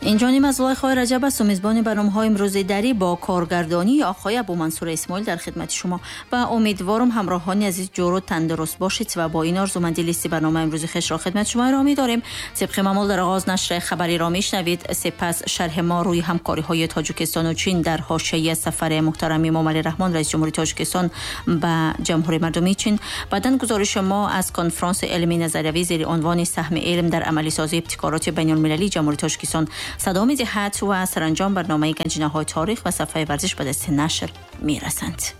اینجانیم از وای رجب است و میزبان برنامه‌های امروزی دری با کارگردانی آقای ابومنصور اسماعیل در خدمت شما و امیدوارم همراهان عزیز جور و تندرست باشید و با این آرزو من لیست برنامه امروزی خوش را خدمت شما ارائه داریم. طبق معمول در آغاز نشر خبری را میشنوید، سپس شرح ما روی همکاری‌های تاجیکستان و چین در حاشیه سفر محترم امام علی رحمان رئیس جمهوری تاجیکستان به جمهوری مردمی چین، بعداً گزارش ما از کنفرانس علمی نظریوی زیر عنوان سهم علم در عملی سازی ابتکارات بین‌المللی جمهوری تاجیکستان صدا می‌دهد و سرانجام برنامه گنجینه‌های تاریخ و صفحه ورزش به دست نشر می‌رسند.